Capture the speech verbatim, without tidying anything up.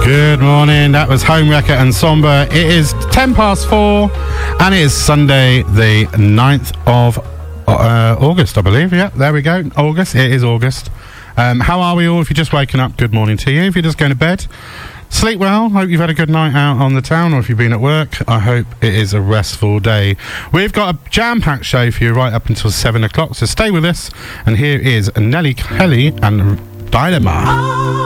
Good morning, that was Homewrecker and Somber. It is ten past four and it is Sunday the ninth of uh, August, I believe. Yeah, there we go, August, it is August. Um, how are we all? If you're just waking up, good morning to you. If you're just going to bed, sleep well. Hope you've had a good night out on the town, or if you've been at work, I hope it is a restful day. We've got a jam-packed show for you right up until seven o'clock, so stay with us. And here is Nelly Kelly and Dilemma.